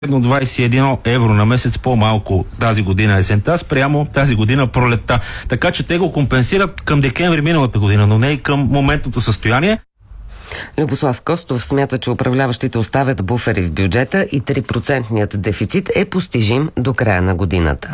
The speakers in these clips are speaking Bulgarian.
21 евро на месец по-малко тази година есента, спрямо тази година пролетта. Така че те го компенсират към декември миналата година, но не и към моментното състояние. Любослав Костов смята, че управляващите оставят буфери в бюджета и 3% дефицит е постижим до края на годината.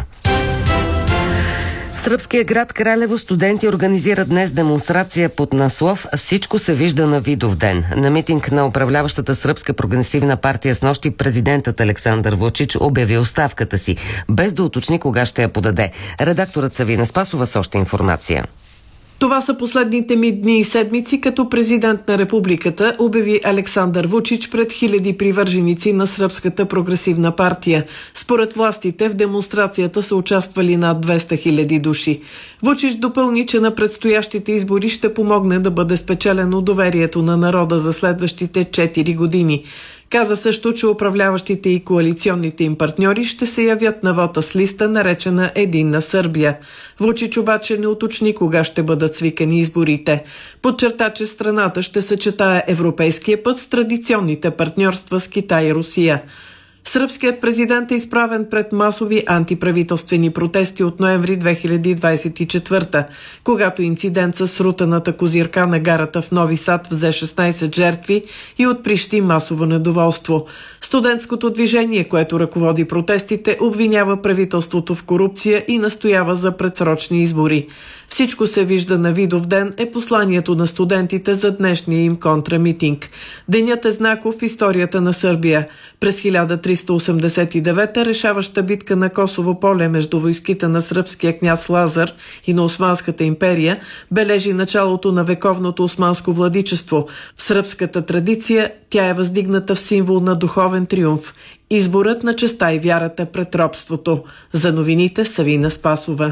В сръбския град Кралево студенти организират днес демонстрация под наслов "Всичко се вижда на Видовден". На митинг на управляващата сръбска прогресивна партия снощи президентът Александър Вучич обяви оставката си, без да уточни кога ще я подаде. Редакторът Савина Спасова с още информация. Това са последните ми дни и седмици, като президент на републиката, обяви Александър Вучич пред хиляди привърженици на Сръбската прогресивна партия. Според властите в демонстрацията са участвали над 200 хиляди души. Вучич допълни, че на предстоящите избори ще помогне да бъде спечелено доверието на народа за следващите 4 години. Каза също, че управляващите и коалиционните им партньори ще се явят на вота с листа, наречена "Единна Сърбия". Вучич обаче не уточни кога ще бъдат свикани изборите. Подчерта, че страната ще съчетае европейския път с традиционните партньорства с Китай и Русия. Сръбският президент е изправен пред масови антиправителствени протести от ноември 2024, когато инцидент с срутаната козирка на гарата в Нови Сад взе 16 жертви и отприщи масово недоволство. Студентското движение, което ръководи протестите, обвинява правителството в корупция и настоява за предсрочни избори. "Всичко се вижда на Видовден" е посланието на студентите за днешния им контрамитинг. Денят е знаков в историята на Сърбия. През 1389 решаваща битка на Косово поле между войските на сръбския княз Лазар и на Османската империя бележи началото на вековното османско владичество. В сръбската традиция тя е въздигната в символ на духовен триумф. Изборът на честта и вярата пред робството. За новините Савина Спасова.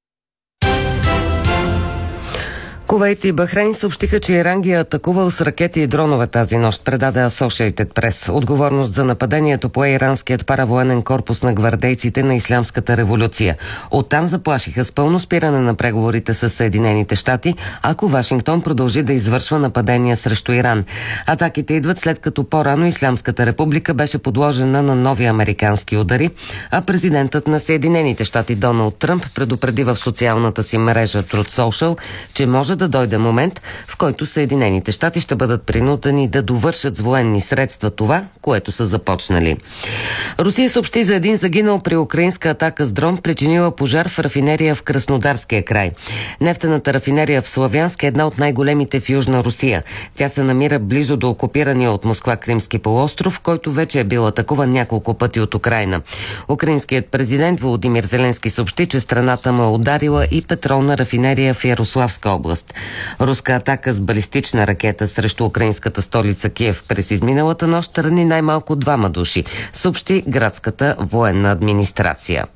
Кувейт и Бахрейн съобщиха, че Иран ги е атакувал с ракети и дронове тази нощ, предаде Associated Press. Отговорност за нападението пое иранският паравоенен корпус на гвардейците на Ислямската революция. Оттам заплашиха с пълно спиране на преговорите с Съединените щати, ако Вашингтон продължи да извършва нападения срещу Иран. Атаките идват след като по-рано Ислямската република беше подложена на нови американски удари, а президентът на Съединените щати Доналд Тръмп предупреди в социалната си мрежа Truth Social, че може да дойде момент, в който Съединените щати ще бъдат принудени да довършат с военни средства това, което са започнали. Русия съобщи за един загинал при украинска атака с дрон, причинила пожар в рафинерия в Краснодарския край. Нефтената рафинерия в Славянск е една от най-големите в Южна Русия. Тя се намира близо до окупирания от Москва Кримски полуостров, който вече е бил атакуван няколко пъти от Украйна. Украинският президент Володимир Зеленски съобщи, че страната му е ударила и петролна рафинерия в Ярославска област. Руска атака с балистична ракета срещу украинската столица Киев през изминалата нощ рани най-малко 2 души, съобщи градската военна администрация.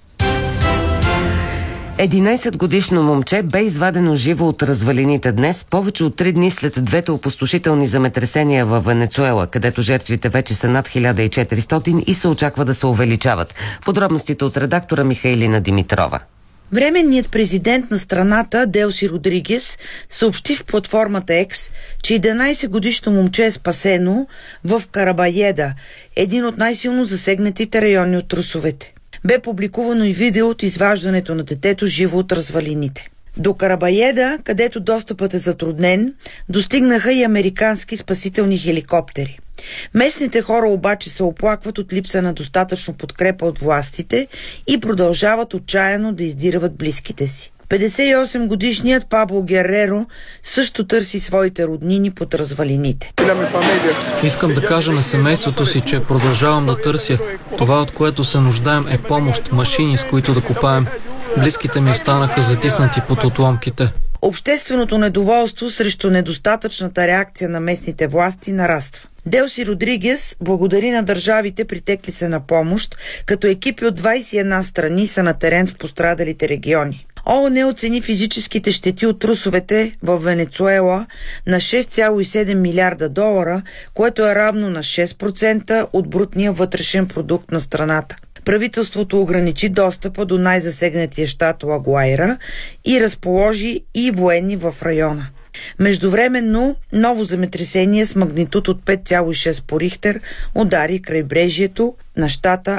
11-годишно момче бе извадено живо от развалините днес, повече от 3 дни след двете опустошителни земетресения във Венецуела, където жертвите вече са над 1400 и се очаква да се увеличават. Подробностите от редактора Михаилина Димитрова. Временният президент на страната Делси Родригес съобщи в платформата X, че 11-годишно момче е спасено в Карабаеда, един от най-силно засегнатите райони от трусовете. Бе публикувано и видео от изваждането на детето живо от развалините. До Карабаеда, където достъпът е затруднен, достигнаха и американски спасителни хеликоптери. Местните хора обаче се оплакват от липса на достатъчно подкрепа от властите и продължават отчаяно да издирват близките си. 58-годишният Пабло Гереро също търси своите роднини под развалините. Искам да кажа на семейството си, че продължавам да търся. Това, от което се нуждаем, е помощ, машини, с които да копаем. Близките ми останаха затиснати под отломките. Общественото недоволство срещу недостатъчната реакция на местните власти нараства. Делси Родригес благодари на държавите, притекли се на помощ, като екипи от 21 страни са на терен в пострадалите региони. ООН оцени физическите щети от трусовете в Венецуела на 6,7 милиарда долара, което е равно на 6% от брутния вътрешен продукт на страната. Правителството ограничи достъпа до най-засегнатия щат Ла Гуайра и разположи и военни в района. Междувременно, ново земетресение с магнитуд от 5,6 по Рихтер удари крайбрежието на щата